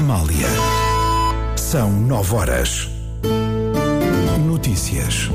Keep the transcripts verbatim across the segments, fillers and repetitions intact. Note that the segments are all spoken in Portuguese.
Amália. São nove horas. Notícias.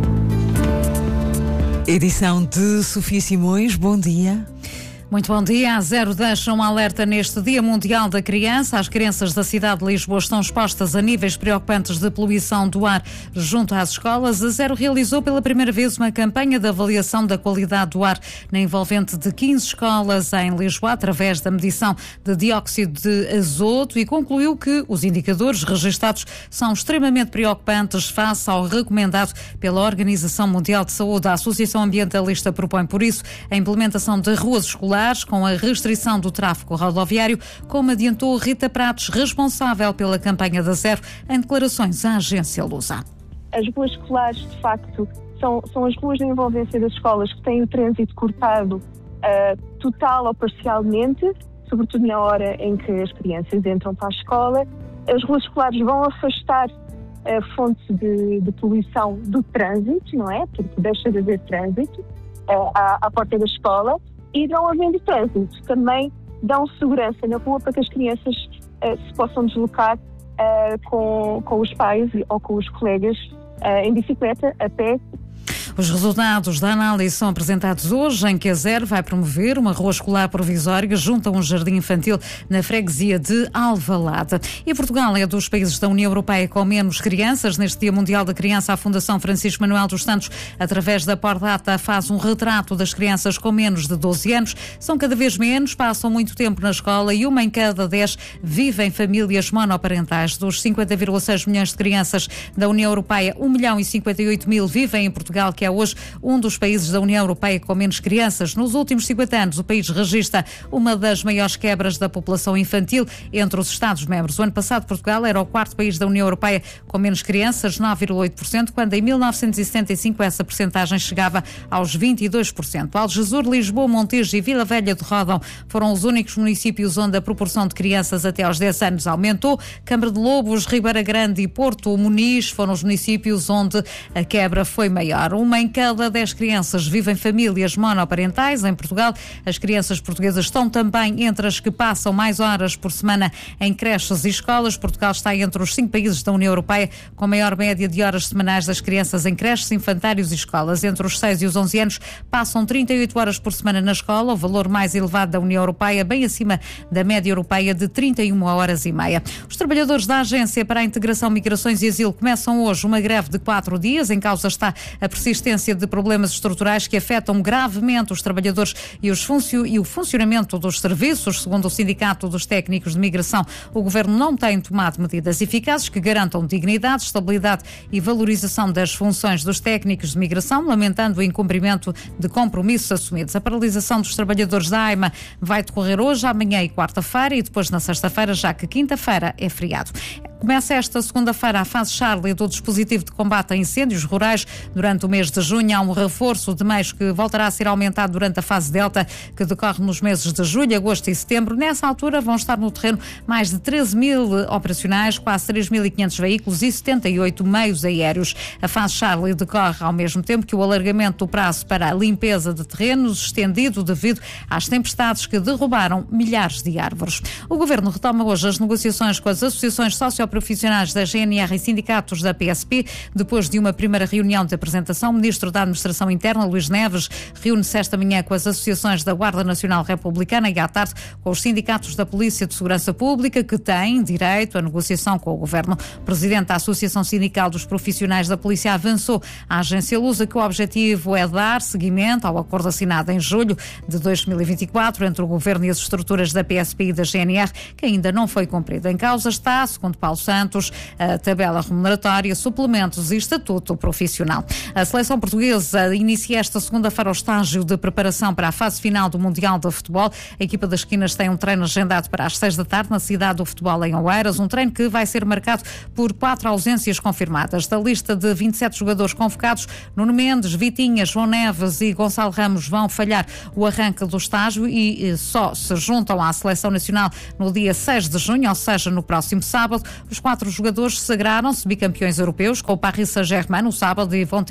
Edição de Sofia Simões. Bom dia. Muito bom dia. A Zero deixa um alerta neste Dia Mundial da Criança. As crianças da cidade de Lisboa estão expostas a níveis preocupantes de poluição do ar junto às escolas. A Zero realizou pela primeira vez uma campanha de avaliação da qualidade do ar na envolvente de quinze escolas em Lisboa, através da medição de dióxido de azoto, e concluiu que os indicadores registados são extremamente preocupantes face ao recomendado pela Organização Mundial de Saúde. A Associação Ambientalista propõe, por isso, a implementação de ruas escolares com a restrição do tráfego rodoviário, como adiantou Rita Pratos, responsável pela campanha da Zero, em declarações à agência Lusa. As ruas escolares, de facto, são, são as ruas de envolvência das escolas que têm o trânsito cortado uh, total ou parcialmente, sobretudo na hora em que as crianças entram para a escola. As ruas escolares vão afastar a fonte de, de poluição do trânsito, não é? Porque deixa de haver trânsito uh, à, à porta da escola. E não havendo trânsito, também dão segurança na rua para que as crianças uh, se possam deslocar uh, com, com os pais ou com os colegas uh, em bicicleta, a pé. Os resultados da análise são apresentados hoje, em que a Zero vai promover uma rua escolar provisória junto a um jardim infantil na freguesia de Alvalade. E Portugal é dos países da União Europeia com menos crianças. Neste Dia Mundial da Criança, a Fundação Francisco Manuel dos Santos, através da Pordata, faz um retrato das crianças com menos de doze anos. São cada vez menos, passam muito tempo na escola e uma em cada dez vive em famílias monoparentais. Dos cinquenta vírgula seis milhões de crianças da União Europeia, um milhão e cinquenta e oito mil vivem em Portugal, que é hoje um dos países da União Europeia com menos crianças. Nos últimos cinquenta anos, o país registra uma das maiores quebras da população infantil entre os Estados-membros. O ano passado, Portugal era o quarto país da União Europeia com menos crianças, nove vírgula oito por cento, quando em mil novecentos e setenta e cinco essa percentagem chegava aos vinte e dois por cento. Algesur, Lisboa, Montijo e Vila Velha de Ródão foram os únicos municípios onde a proporção de crianças até aos dez anos aumentou. Câmara de Lobos, Ribeira Grande e Porto Muniz foram os municípios onde a quebra foi maior. Uma em cada dez crianças vivem em famílias monoparentais. Em Portugal, as crianças portuguesas estão também entre as que passam mais horas por semana em creches e escolas. Portugal está entre os cinco países da União Europeia com a maior média de horas semanais das crianças em creches, infantários e escolas. Entre os seis e os onze anos, passam trinta e oito horas por semana na escola, o valor mais elevado da União Europeia, bem acima da média europeia de trinta e uma horas e meia. Os trabalhadores da Agência para a Integração, Migrações e Asilo começam hoje uma greve de quatro dias. Em causa está a persistência de problemas estruturais que afetam gravemente os trabalhadores e, os funcio- e o funcionamento dos serviços. Segundo o Sindicato dos Técnicos de Migração, o Governo não tem tomado medidas eficazes que garantam dignidade, estabilidade e valorização das funções dos técnicos de migração, lamentando o incumprimento de compromissos assumidos. A paralisação dos trabalhadores da AIMA vai decorrer hoje, amanhã e quarta-feira, e depois na sexta-feira, já que quinta-feira é feriado. Começa esta segunda-feira a fase Charlie do dispositivo de combate a incêndios rurais. Durante o mês de junho há um reforço de meios que voltará a ser aumentado durante a fase Delta, que decorre nos meses de julho, agosto e setembro. Nessa altura vão estar no terreno mais de treze mil operacionais, quase três mil e quinhentos veículos e setenta e oito meios aéreos. A fase Charlie decorre ao mesmo tempo que o alargamento do prazo para a limpeza de terrenos, estendido devido às tempestades que derrubaram milhares de árvores. O Governo retoma hoje as negociações com as associações socioprofissionais da G N R e sindicatos da P S P. Depois de uma primeira reunião de apresentação, o Ministro da Administração Interna, Luís Neves, reúne-se esta manhã com as associações da Guarda Nacional Republicana e à tarde com os sindicatos da Polícia de Segurança Pública, que têm direito à negociação com o Governo. O Presidente da Associação Sindical dos Profissionais da Polícia avançou à agência Lusa que o objetivo é dar seguimento ao acordo assinado em julho de dois mil e vinte e quatro entre o Governo e as estruturas da P S P e da G N R, que ainda não foi cumprido. Em causa está, segundo Paulo Santos, a tabela remuneratória, suplementos e estatuto profissional. A seleção portuguesa inicia esta segunda-feira o estágio de preparação para a fase final do Mundial de Futebol. A equipa das Esquinas tem um treino agendado para as seis da tarde na cidade do futebol em Oeiras, um treino que vai ser marcado por quatro ausências confirmadas. Da lista de vinte e sete jogadores convocados, Nuno Mendes, Vitinha, João Neves e Gonçalo Ramos vão falhar o arranque do estágio e só se juntam à seleção nacional no dia seis de junho, ou seja, no próximo sábado. Os quatro jogadores sagraram-se bicampeões europeus com o Paris Saint-Germain no sábado e vão ter direito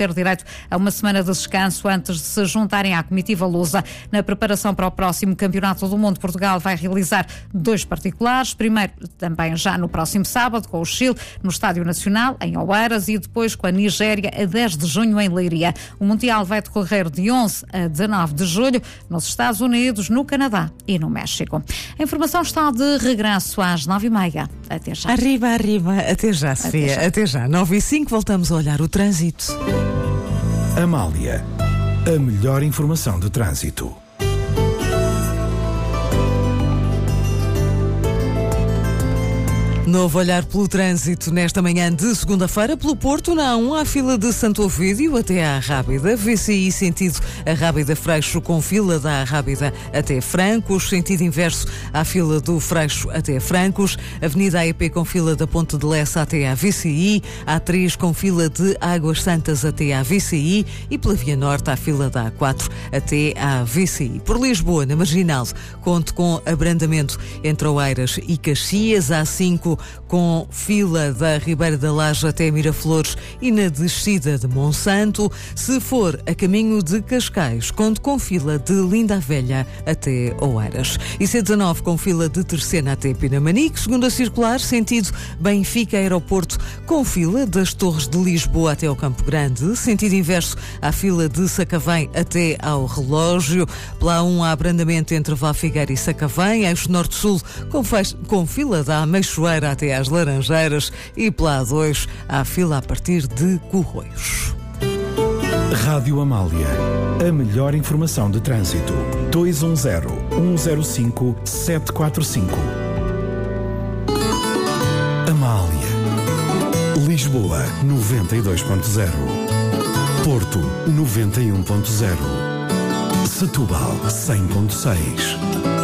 a uma semana de descanso antes de se juntarem à comitiva lusa. Na preparação para o próximo Campeonato do Mundo, Portugal vai realizar dois particulares, primeiro também já no próximo sábado com o Chile no Estádio Nacional em Oeiras e depois com a Nigéria a dez de junho em Leiria. O Mundial vai decorrer de onze a dezanove de julho nos Estados Unidos, no Canadá e no México. A informação está de regresso às nove e meia. Até já. Arriba, arriba. Até já, Sofia. Até já. Até já. nove e cinco, voltamos a olhar o trânsito. Amália, a melhor informação de trânsito. Novo olhar pelo trânsito nesta manhã de segunda-feira. Pelo Porto, na A um, à fila de Santo Ovídio até à Rábida. V C I sentido a Rábida Freixo com fila da Rábida até Francos. Sentido inverso à fila do Freixo até Francos. Avenida A E P com fila da Ponte de Lessa até à V C I. A três com fila de Águas Santas até à V C I. E pela Via Norte à fila da A quatro até à V C I. Por Lisboa, na Marginal, conte com abrandamento entre Oeiras e Caxias. A cinco com fila da Ribeira da Laje até Miraflores e na descida de Monsanto. Se for a caminho de Cascais, conte com fila de Linda a Velha até Oeiras. E C dezanove com fila de Terceira até Pinamanique. Segunda circular, sentido Benfica Aeroporto, com fila das Torres de Lisboa até ao Campo Grande. Sentido inverso, à fila de Sacavém até ao Relógio. Pela A um, há abrandamento entre Valfigueira e Sacavém. Eixo Norte-Sul com, com fila da Ameixoeira até às Laranjeiras e pela A dois há fila a partir de Corroios. Rádio Amália, a melhor informação de trânsito. dois um zero, um zero cinco, sete quatro cinco. Amália. Lisboa, noventa e dois ponto zero. Porto, noventa e um ponto zero. Setúbal, cem ponto seis.